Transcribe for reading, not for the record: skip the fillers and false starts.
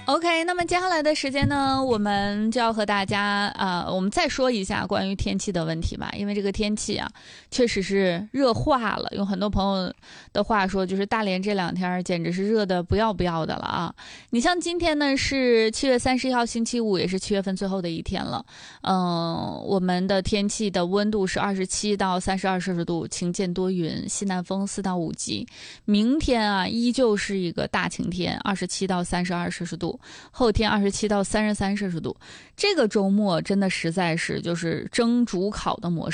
OK， 那么接下来的时间呢，我们就要和大家我们再说一下关于天气的问题吧。因为这个天气啊，确实是热化了。用很多朋友的话说，就是大连这2天简直是热的不要不要的了啊！你像今天呢是7月31号星期五，也是7月份最后的一天了。我们的天气的温度是27到32摄氏度，晴间多云，西南风4到5级。明天啊，依旧是一个大晴天，27到32摄氏度。后天27到33摄氏度，这个周末真的实在是就是蒸煮烤的模式。